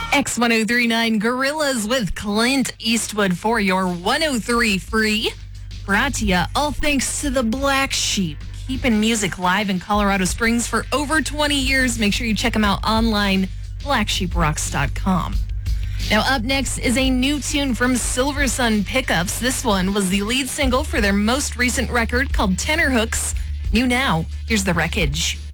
X1039 Gorillas with Clint Eastwood for your 103 free. Brought to you all thanks to the Black Sheep, keeping music live in Colorado Springs for over 20 years. Make sure you check them out online, blacksheeprocks.com. Now up next is a new tune from Silver Sun Pickups. This one was the lead single for their most recent record called Tenor Hooks. New now, here's The Wreckage.